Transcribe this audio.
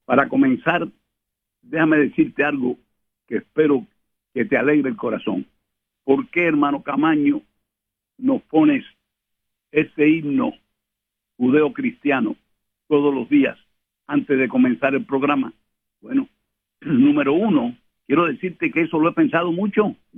Para comenzar, déjame decirte algo que espero que te alegre el corazón. ¿Por qué, hermano Camaño, nos pones ese himno judeo-cristiano todos los días antes de comenzar el programa? Bueno, número uno, quiero decirte que eso lo he pensado mucho.